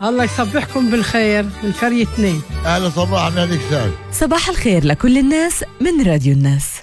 الله يصبحكم بالخير من قرية 2. أهلا صباح نادي الشاي. صباح الخير لكل الناس من راديو الناس.